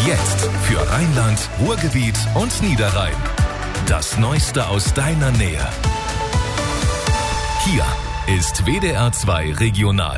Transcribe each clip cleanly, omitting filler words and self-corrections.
Jetzt für Rheinland, Ruhrgebiet und Niederrhein. Das Neueste aus deiner Nähe. Hier ist WDR 2 Regional.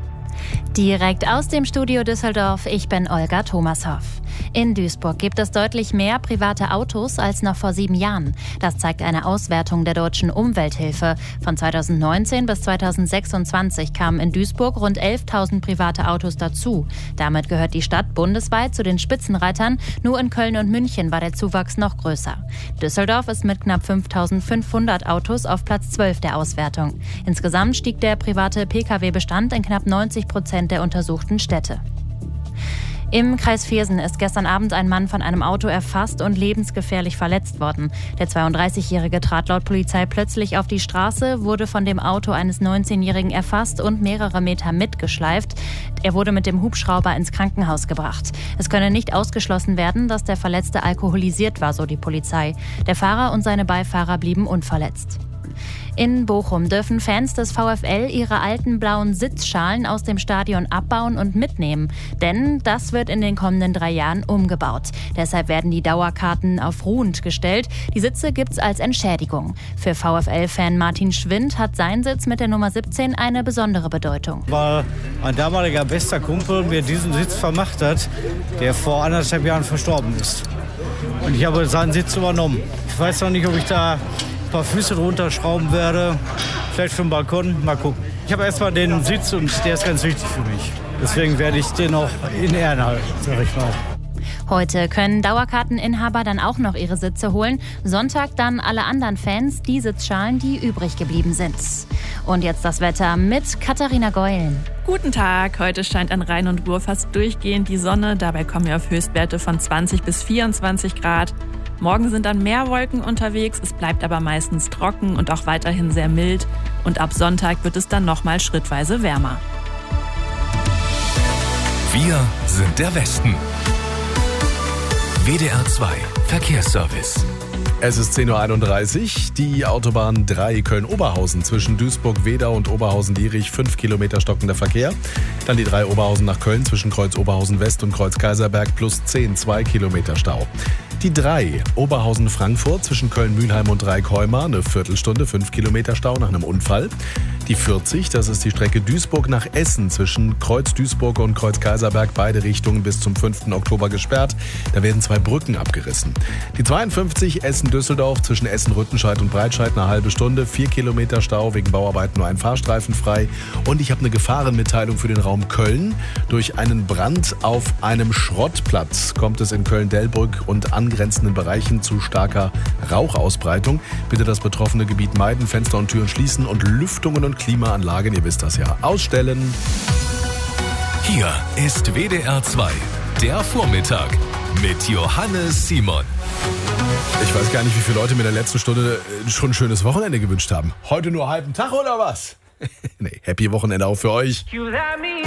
Direkt aus dem Studio Düsseldorf, ich bin Olga Thomashoff. In Duisburg gibt es deutlich mehr private Autos als noch vor 7 Jahren. Das zeigt eine Auswertung der Deutschen Umwelthilfe. Von 2019 bis 2026 kamen in Duisburg rund 11.000 private Autos dazu. Damit gehört die Stadt bundesweit zu den Spitzenreitern. Nur in Köln und München war der Zuwachs noch größer. Düsseldorf ist mit knapp 5.500 Autos auf Platz 12 der Auswertung. Insgesamt stieg der private Pkw-Bestand in knapp 90% der untersuchten Städte. Im Kreis Viersen ist gestern Abend ein Mann von einem Auto erfasst und lebensgefährlich verletzt worden. Der 32-Jährige trat laut Polizei plötzlich auf die Straße, wurde von dem Auto eines 19-Jährigen erfasst und mehrere Meter mitgeschleift. Er wurde mit dem Hubschrauber ins Krankenhaus gebracht. Es könne nicht ausgeschlossen werden, dass der Verletzte alkoholisiert war, so die Polizei. Der Fahrer und seine Beifahrer blieben unverletzt. In Bochum dürfen Fans des VfL ihre alten blauen Sitzschalen aus dem Stadion abbauen und mitnehmen. Denn das wird in den kommenden 3 Jahren umgebaut. Deshalb werden die Dauerkarten auf ruhend gestellt. Die Sitze gibt's als Entschädigung. Für VfL-Fan Martin Schwind hat sein Sitz mit der Nummer 17 eine besondere Bedeutung. Weil ein damaliger bester Kumpel mir diesen Sitz vermacht hat, der vor 1,5 Jahren verstorben ist. Und ich habe seinen Sitz übernommen. Ich weiß noch nicht, ob ich da ein paar Füße drunter schrauben werde, vielleicht für den Balkon, mal gucken. Ich habe erstmal den Sitz und der ist ganz wichtig für mich. Deswegen werde ich den auch in Ehren halten, sag ich mal. Heute können Dauerkarteninhaber dann auch noch ihre Sitze holen. Sonntag dann alle anderen Fans die Sitzschalen, die übrig geblieben sind. Und jetzt das Wetter mit Katharina Geulen. Guten Tag, heute scheint an Rhein und Ruhr fast durchgehend die Sonne. Dabei kommen wir auf Höchstwerte von 20 bis 24 Grad. Morgen sind dann mehr Wolken unterwegs, es bleibt aber meistens trocken und auch weiterhin sehr mild. Und ab Sonntag wird es dann nochmal schrittweise wärmer. Wir sind der Westen. WDR 2 Verkehrsservice. Es ist 10.31 Uhr. Die Autobahn 3 Köln-Oberhausen zwischen Duisburg-Wedau und Oberhausen-Lierich, 5 Kilometer stockender Verkehr. Dann die 3 Oberhausen nach Köln zwischen Kreuz Oberhausen-West und Kreuz Kaiserberg plus 10, 2 Kilometer Stau. Die 3 Oberhausen-Frankfurt zwischen Köln-Mülheim und Dreieckheumar, eine Viertelstunde, 5 Kilometer Stau nach einem Unfall. Die 40, das ist die Strecke Duisburg nach Essen zwischen Kreuz Duisburg und Kreuz Kaiserberg, beide Richtungen bis zum 5. Oktober gesperrt. Da werden 2 Brücken abgerissen. Die 52 Essen-Düsseldorf zwischen Essen-Rüttenscheid und Breitscheid, eine halbe Stunde, 4 Kilometer Stau, wegen Bauarbeiten nur ein Fahrstreifen frei. Und ich habe eine Gefahrenmitteilung für den Raum Köln. Durch einen Brand auf einem Schrottplatz kommt es in Köln-Delbrück und angrenzenden Bereichen zu starker Rauchausbreitung. Bitte das betroffene Gebiet meiden, Fenster und Türen schließen und Lüftungen und Klimaanlagen, ihr wisst das ja, ausstellen. Hier ist WDR 2, der Vormittag mit Johannes Simon. Ich weiß gar nicht, wie viele Leute mir in der letzten Stunde schon ein schönes Wochenende gewünscht haben. Heute nur halben Tag oder was? Nee, happy Wochenende auch für euch.